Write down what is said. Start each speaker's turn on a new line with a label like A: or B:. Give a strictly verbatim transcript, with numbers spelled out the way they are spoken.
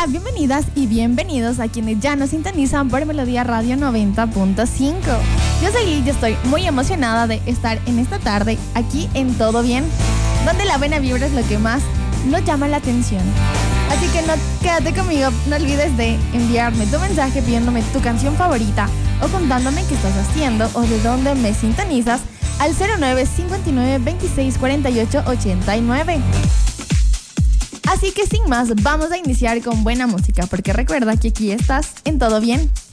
A: Hola, bienvenidas y bienvenidos a quienes ya nos sintonizan por Melodía Radio noventa punto cinco. Yo soy Liz y estoy muy emocionada de estar en esta tarde aquí en Todo Bien, donde la buena vibra es lo que más nos llama la atención. Así que no, quédate conmigo, no olvides de enviarme tu mensaje pidiéndome tu canción favorita o contándome qué estás haciendo o de dónde me sintonizas al cero nueve cincuenta y nueve veintiséis cuarenta y ocho ochenta y nueve. Así que sin más, vamos a iniciar con buena música, porque recuerda que aquí estás en Todo Bien.